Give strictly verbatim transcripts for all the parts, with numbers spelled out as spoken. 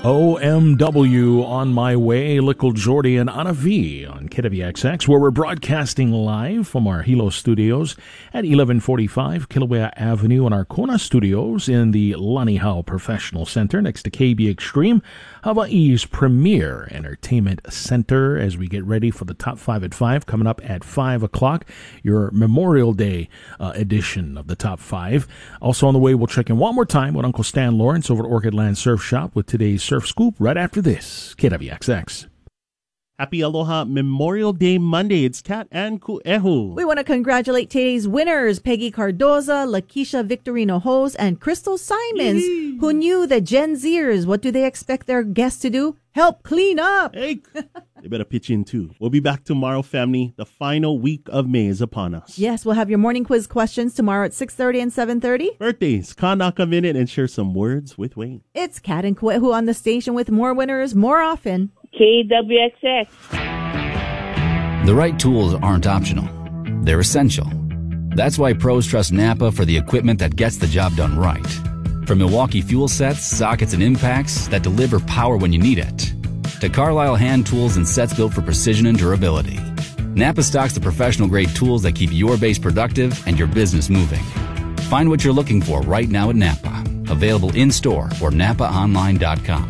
O M W on my way, Lickle Jordy and Anna V on K W X X, where we're broadcasting live from our Hilo studios at eleven forty-five Kilauea Avenue and our Kona studios in the Lanihau Professional Center next to K B Extreme, Hawaii's premier entertainment center, as we get ready for the Top five at five coming up at five o'clock, your Memorial Day uh, edition of the Top five. Also on the way, we'll check in one more time with Uncle Stan Lawrence over at Orchid Land Surf Shop with today's Surf Scoop right after this. K W X X. Happy Aloha Memorial Day Monday. It's Kat and Ku'ehu. We want to congratulate today's winners, Peggy Cardoza, Lakeisha Victorino Hose, and Crystal Simons, Yee. Who knew that Gen Zers, what do they expect their guests to do? Help clean up. Hey, they better pitch in too. We'll be back tomorrow, family. The final week of May is upon us. Yes, we'll have your morning quiz questions tomorrow at six thirty and seven thirty. Birthdays, Kanaka Minute, and share some words with Wayne. It's Kat and Ku'ehu on the station with more winners more often. K W X X. The right tools aren't optional. They're essential. That's why pros trust Napa for the equipment that gets the job done right. From Milwaukee fuel sets, sockets, and impacts that deliver power when you need it, to Carlisle hand tools and sets built for precision and durability, Napa stocks the professional-grade tools that keep your base productive and your business moving. Find what you're looking for right now at Napa. Available in-store or napa online dot com.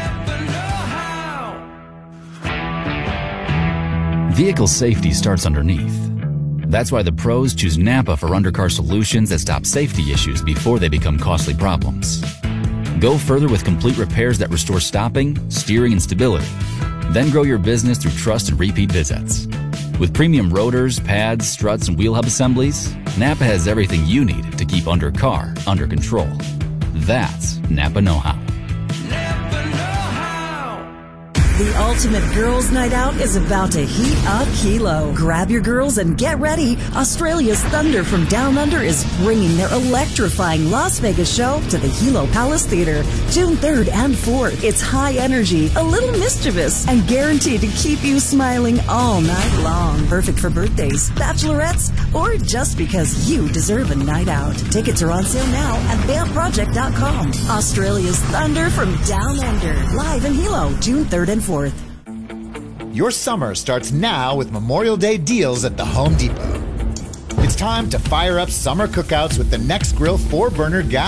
Vehicle safety starts underneath. That's why the pros choose Napa for undercar solutions that stop safety issues before they become costly problems. Go further with complete repairs that restore stopping, steering, and stability. Then grow your business through trust and repeat visits. With premium rotors, pads, struts, and wheel hub assemblies, Napa has everything you need to keep undercar under control. That's Napa know-how. The ultimate girls' night out is about to heat up Hilo. Grab your girls and get ready. Australia's Thunder from Down Under is bringing their electrifying Las Vegas show to the Hilo Palace Theater June third and fourth. It's high energy, a little mischievous, and guaranteed to keep you smiling all night long. Perfect for birthdays, bachelorettes, or just because you deserve a night out. Tickets are on sale now at bam project dot com. Australia's Thunder from Down Under. Live in Hilo, June third and fourth. Your summer starts now with Memorial Day deals at the Home Depot. It's time to fire up summer cookouts with the Next Grill four burner gas